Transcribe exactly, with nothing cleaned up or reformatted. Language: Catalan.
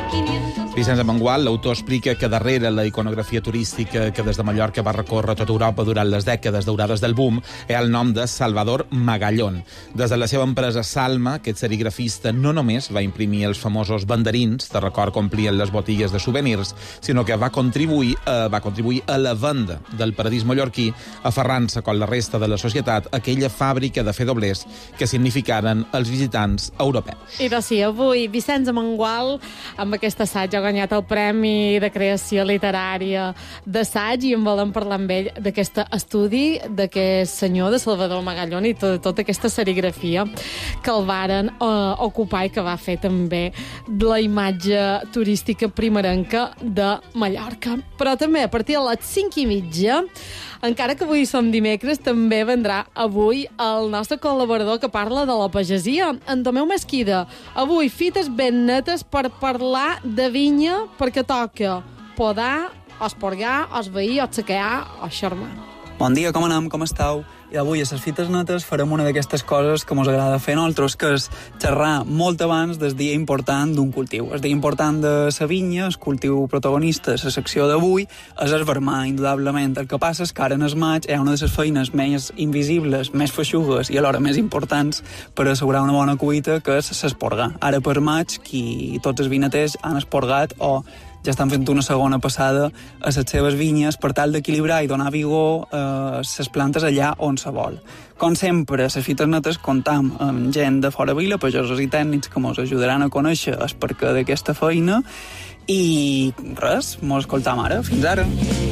Vicenç Amengual, l'autor, explica que darrere la iconografia turística que des de Mallorca va recórrer tota Europa durant les dècades daurades del boom hi ha el nom de Salvador Magallón. Des de la seva empresa Salma, aquest serigrafista no només va imprimir els famosos banderins, de record que omplien les botigues de souvenirs, sinó que va contribuir a, va contribuir a la venda del paradís mallorquí, aferrant-se, com la resta de la societat, a aquella fàbrica de fer doblers que significaren els visitants europeus. I doncs sí, avui Vicenç Amengual, amb aquest assaig, ha guanyat el Premi de Creació Literària d'Assaig i en volem parlar amb ell d'aquest estudi d'aquest senyor de Salvador Magallón i tot, tota aquesta serigrafia que el varen eh, ocupar i que va fer també la imatge turística primerenca de Mallorca. Però també a partir de les cinc i mitja, encara que avui som dimecres, també vendrà avui el nostre col·laborador que parla de la pagesia, en Tomeu Mesquida. Avui fites ben netes per parlar de vinya, perquè toca podar, esporgar, esveir, ossequear o xarmar. Bon dia, com anem? Com esteu? I avui a les fites netes farem una d'aquestes coses que ens agrada fer a nosaltres, que és xerrar molt abans del dia important d'un cultiu. El dia important de la vinya, el cultiu protagonista de la secció d'avui, és el vermà, indudablement. El que passa és que ara en el maig hi ha una de les feines més invisibles, més feixugues i alhora més importants per assegurar una bona cuita, que és l'esporgar. Ara per maig, qui tots els vinaters han esporgat o ja estan fent una segona passada a les seves vinyes per tal d'equilibrar i donar vigor a les plantes allà on se vol. Com sempre, a les fites netes comptam amb gent de fora vila, pagesos i tècnics que ens ajudaran a conèixer el perquè d'aquesta feina i res, mos escoltam ara. Fins ara.